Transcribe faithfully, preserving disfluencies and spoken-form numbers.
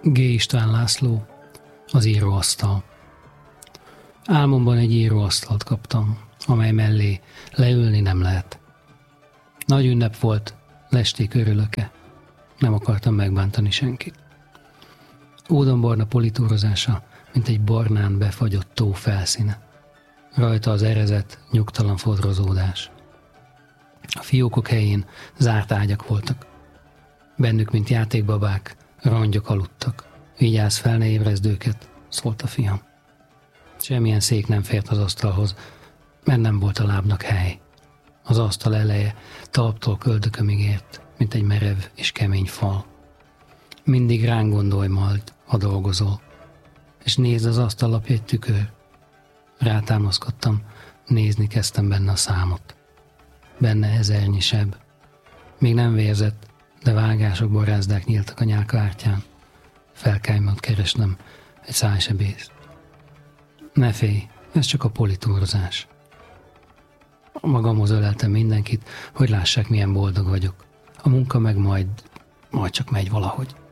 G. István László, az íróasztal. Álmomban egy íróasztalt kaptam, amely mellé leülni nem lehet. Nagy ünnep volt, lesték örülöke. Nem akartam megbántani senkit. Ódombarna politúrozása, mint egy barnán befagyott tó felszíne. Rajta az erezett, nyugtalan fodrozódás. A fiókok helyén zárt ágyak voltak. Bennük, mint játékbabák, rongyok aludtak. Vigyázz fel, ne ébresd őket, szólt a fiam. Semmilyen szék nem fért az asztalhoz, mert nem volt a lábnak hely. Az asztal eleje talptól köldökömig ért, mint egy merev és kemény fal. Mindig ránk gondolj majd, ha dolgozol. És nézd, az asztallapja egy tükör. Rátámaszkodtam, nézni kezdtem benne a számot. Benne ezernyi seb. Még nem vérzett, de vágások, borázdák nyíltak a nyálkahártyán. Felkájmalt keresnem egy szájsebészt. Ne félj, ez csak a politúrozás. Magamhoz öleltem mindenkit, hogy lássák, milyen boldog vagyok. A munka meg majd, majd csak megy valahogy.